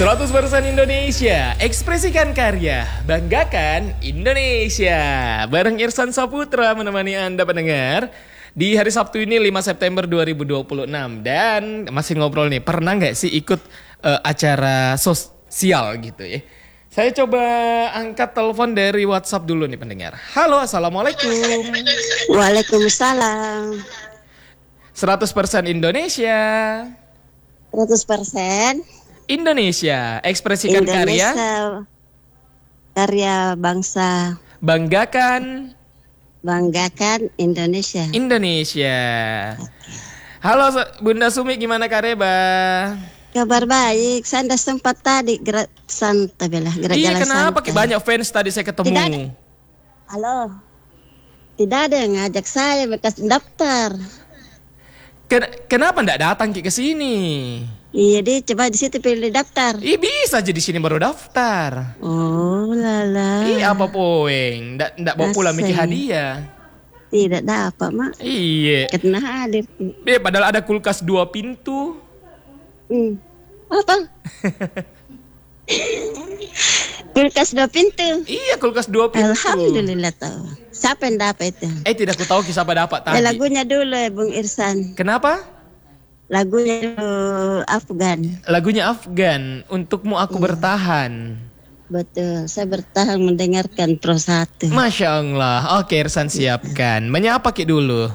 100% Indonesia, ekspresikan karya, banggakan Indonesia. Bareng Irsan Saputra menemani Anda pendengar di hari Sabtu ini 5 September 2026. Dan masih ngobrol nih, pernah gak sih ikut acara sosial gitu ya? Saya coba angkat telepon dari WhatsApp dulu nih pendengar. Halo, Assalamualaikum. Waalaikumsalam. 100% Indonesia. 100% Indonesia, ekspresikan Indonesia, karya bangsa. Banggakan Indonesia. Indonesia. Halo Bunda Sumi, gimana kareba? Kabar baik. Saya dah sempat tadi gerak santai belah, gerak Iya, jalan kenapa? santai. Banyak fans tadi saya ketemu. Tidak ada. Halo. Tidak ada yang ngajak saya bekas daftar. Kenapa ndak datang ke sini? Iya deh, coba di situ pilih daftar. Bisa aja di sini baru daftar. Oh lala. Apa poeng? Ndak bawa pulang mikir hadiah. Tidak dapat mak. Iya. Kena hadir. Padahal ada kulkas 2 pintu. Apa? Kulkas 2 pintu. Iya, kulkas 2 pintu. Alhamdulillah tahu. Siapa yang dapat itu? Tidak aku tahu siapa dapat tadi. Lagunya dulu ya Bung Irsan. Kenapa? Lagunya Afgan. Lagunya Afgan, Untukmu Aku Bertahan. Betul, saya bertahan mendengarkan Pro 1. Masya Allah. Oke, Irsan siapkan. Menyapa Ki dulu.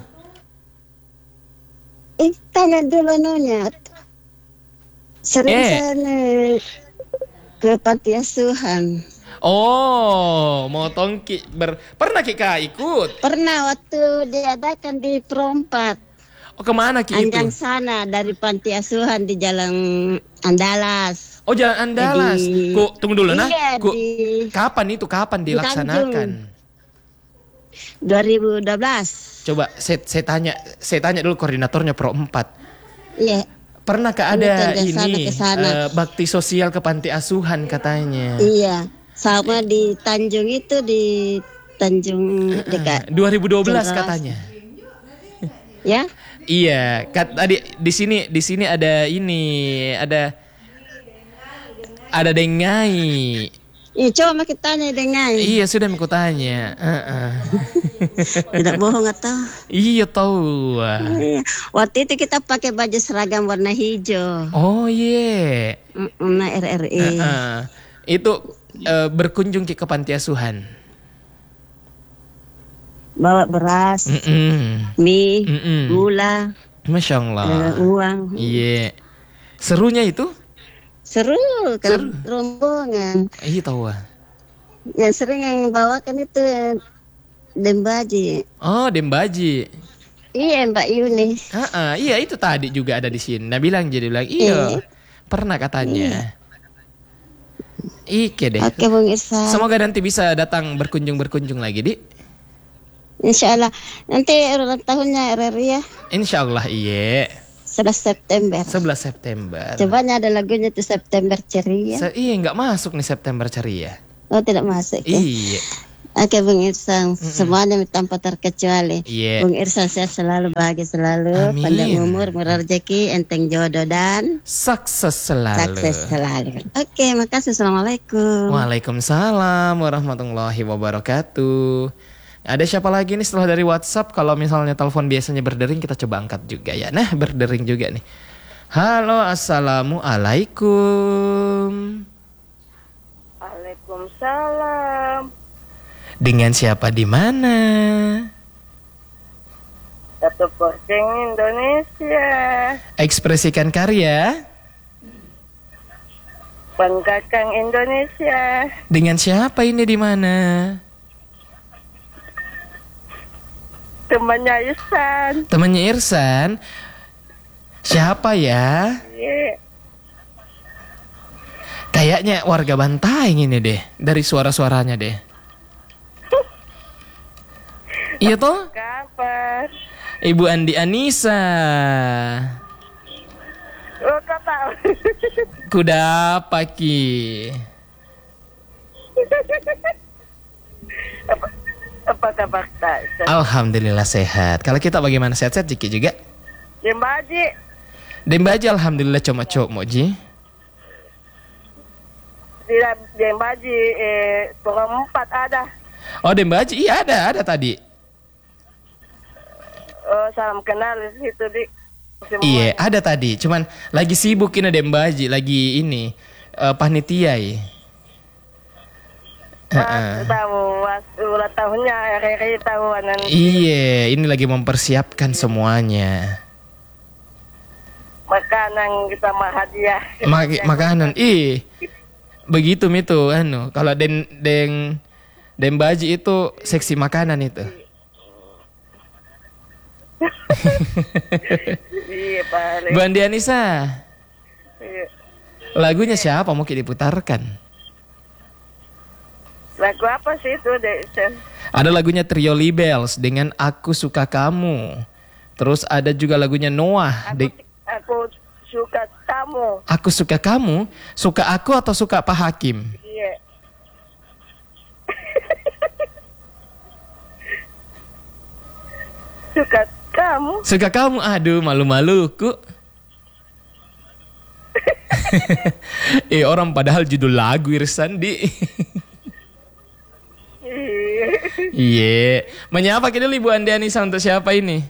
Tanya dulu Nonya. Sering sana ke panti asuhan. Oh, motong Ki pernah Ki ikut? Pernah waktu diadakan di Pro 4. Oh, kemana Ki itu? Anjang sana dari panti asuhan di Jalan Andalas. Oh, Jalan Andalas. Tunggu dulu iya, kapan dilaksanakan? 2012. Coba saya tanya dulu koordinatornya Pro 4. Iya. Pernahkah ada ini bakti sosial ke panti asuhan katanya? Iya, sama di Tanjung itu, di Tanjung dekat 2012 katanya. Ya? Iya, tadi di sini ada dengai. Iya, coba kita tanya dengai. Iya, sudah aku tanya. Tidak bohong atau? Iya, tahu. Iya. Waktu itu kita pakai baju seragam warna hijau. Oh iya. Nah, RRI. Itu berkunjung ke panti asuhan. Bawa beras, mie, gula, Masya Allah. uang. Iya. Serunya itu? Seru, kan rombongan. Iya tahu. Yang sering yang bawakan itu Dembaji. Oh, Dembaji. Iya, Mbak Yuni. Iya itu tadi juga ada di sini. Nah bilang iya. Pernah katanya. Ike deh. Oke, Bung Irsan. Semoga nanti bisa datang berkunjung lagi, Di. Insya Allah. Nanti ulang tahunnya RRI ya. Insya Allah iya. 11 September. 11 September. Cobanya ada lagunya tuh September Ceria. Iya nggak masuk nih September Ceria. Oh tidak masuk ya? Iya. Oke Bung Irsan, semuanya tanpa terkecuali. Iya. Bung Irsan sehat selalu, bahagia selalu, panjang umur, murah rezeki, enteng jodoh dan sukses selalu. Oke, makasih. Assalamualaikum. Waalaikumsalam warahmatullahi wabarakatuh. Ada siapa lagi nih setelah dari WhatsApp? Kalau misalnya telepon biasanya berdering, kita coba angkat juga ya. Nah, berdering juga nih. Halo, assalamualaikum. Waalaikumsalam. Dengan siapa di mana? Satu Posting Indonesia. Ekspresikan karya. Banggakan Indonesia. Dengan siapa ini di mana? Temannya Irsan. Temannya Irsan. Siapa ya? Iya. Kayaknya warga Bantaeng ini deh, dari suara-suaranya deh. Iya toh? Kapan? Ibu Andi Anissa. Oh, kau tahu. Kuda apa Ki? Apa kabar tak? Alhamdulillah sehat. Kalau kita bagaimana, sehat-sehat Jiki juga? Dembaji. Dembaji alhamdulillah cuma moji. tidak Dembaji, Pengempat ada. Oh, Dembaji, iya ada tadi. Oh, salam kenal di situ di. Iya, ada tadi. Cuman lagi sibuk ini Dembaji, lagi ini panitia ya. Tahu ulang tahunnya hari tahuan nanti. Iya, ini lagi mempersiapkan semuanya. Makanan kita mah hadiah. Makanan, begitu itu kalau Dembaji itu seksi makanan itu. Iya, Pak. Bu Andi Anissa, Iya. lagunya siapa mau diputarkan? Lagu apa sih itu, Dek? Ada lagunya Trio Libels dengan Aku Suka Kamu. Terus ada juga lagunya Noah. Aku suka kamu. Aku Suka Kamu. Suka aku atau suka Pak Hakim? Iya. Suka kamu. Suka kamu. Aduh, malu-maluku. Orang padahal judul lagu Irsan di. Iya. Menyapa kita Ibu Andi Anissa untuk siapa ini?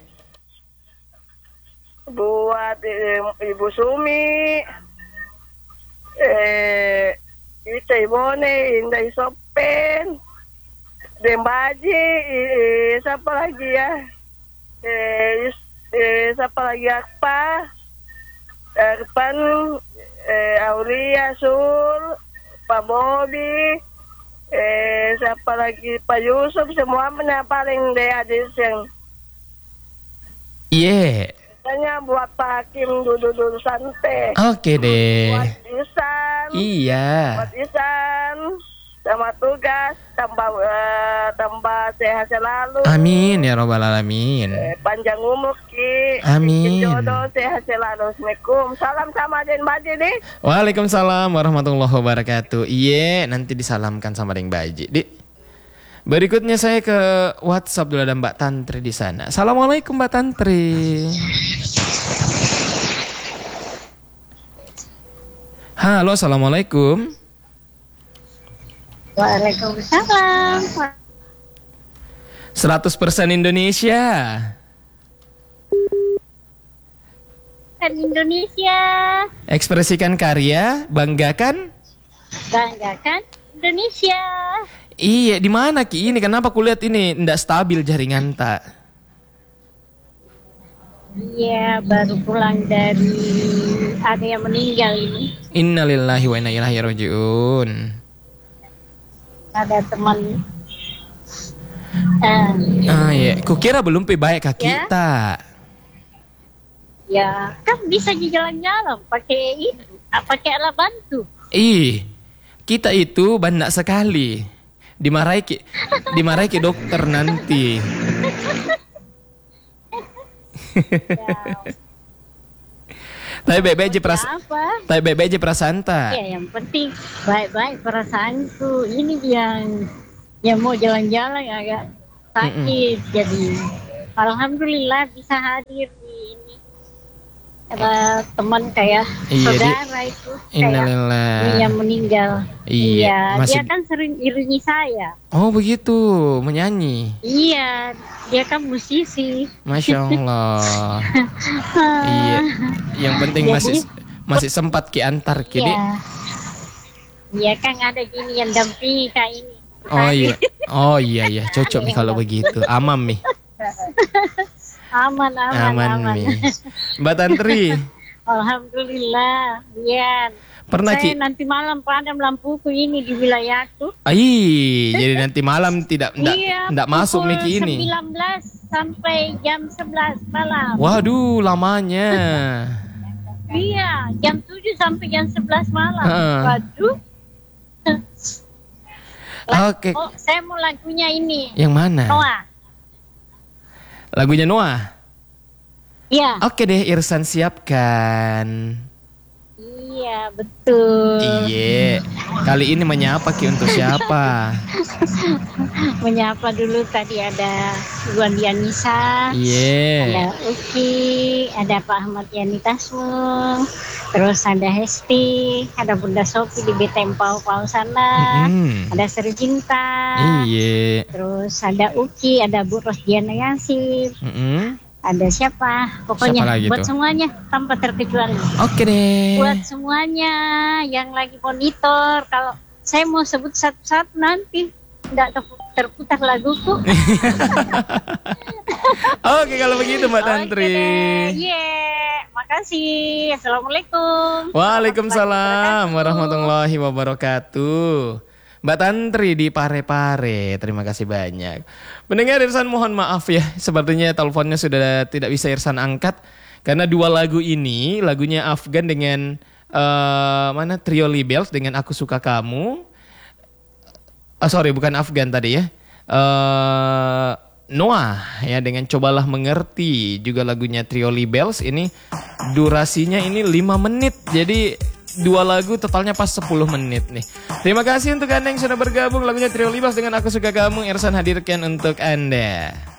Buat Ibu Sumi, Ita Ibone, Indah Isopen, Dembaji, siapa lagi ya? Siapa lagi Akpa, Arpan, Aulia Sul, Pak Bobi, siapa lagi Pak Yusuf, semua paling adik yang. Iya. Tanya buat Pak Hakim duduk santai. Oke deh. Buat Isan. Iya. Buat Isan. Sama tugas. Tambah sehat selalu. Amin ya robbal alamin. Panjang umur Ki. Amin. Jodoh sehat selalu. Assalamualaikum. Salam sama Den Baji nih. Waalaikumsalam warahmatullahi wabarakatuh. Iya, nanti disalamkan sama Deng Baji. Berikutnya saya ke WhatsApp dulu, ada Mbak Tantri di sana. Assalamualaikum Mbak Tantri. Halo, assalamualaikum. Waalaikumsalam. 100% Indonesia. Indonesia. Ekspresikan karya, banggakan Indonesia. Iya, di mana Ki ini? Kenapa kulihat ini ndak stabil jaringan tak? Iya, baru pulang dari ada yang meninggal ini. Innalillahi wa inna ilaihi rajiun. Ada teman. Iya, kukira belum baik kaki Ya. tak. Ya, kan bisa jalan-jalan pakai itu, pakai alat bantu. Kita itu banyak sekali. Dimarahi ki dokter nanti. Tapi baik-baik aja perasaan tak. Ya, yang penting baik-baik perasaanku. Ini yang mau jalan-jalan agak sakit. Jadi alhamdulillah bisa hadir di ini. Ada teman kayak saudara itu kayak yang meninggal. Iya, dia kan sering iringi saya. Oh begitu, menyanyi. Iya, dia kan musisi. Masya Allah. Iya, yang penting Jadi, masih sempat ki antar kini. Iya kan ada gini yang dampingi kayak ini. Oh iya, cocok nih kalau begitu. Aman nih. Aman. nih. Mbak Tantri. Alhamdulillah. Iya. Pernah Saya nanti malam padam lampuku ini di wilayahku. Jadi nanti malam tidak masuk Miki ini. 19 sampai jam 11 malam. Waduh, lamanya. Iya, jam 7 sampai jam 11 malam. Waduh. Oke. Oh, saya mau lagunya ini. Yang mana? Noah. Lagunya Noah? Iya. Oke deh, Irsan siapkan. Iya, betul. Iya. Kali ini menyapa Ki untuk siapa? Menyapa dulu tadi ada Iwan Dianisa, ada Uki, ada Pak Ahmad Yani Tasmung, terus ada Hesti, ada Bunda Sofi di Betempau Pau sana, ada Sri Cinta, terus ada Uki, ada Bu Rosdiana Yasif, ada siapa? Pokoknya siapa buat semuanya tanpa terkecuali. Oke deh. Buat semuanya yang lagi monitor, kalau saya mau sebut satu-satu nanti nggak terputar laguku. Oke kalau begitu Mbak Tantri. Makasih. Assalamualaikum. Waalaikumsalam warahmatullahi wabarakatuh. Mbak Tantri di Parepare, terima kasih banyak. Mendengar Irsan mohon maaf ya, sepertinya teleponnya sudah tidak bisa Irsan angkat karena dua lagu ini, lagunya Afgan dengan Trio Libels dengan Aku Suka Kamu. Sorry, bukan Afgan tadi ya. Noah ya dengan Cobalah Mengerti, juga lagunya Trio Libels ini durasinya ini 5 menit. Jadi dua lagu totalnya pas 10 menit nih. Terima kasih untuk Anda yang sudah bergabung, lagunya Trio Libels dengan Aku Suka Kamu Irsan hadirkan untuk Anda.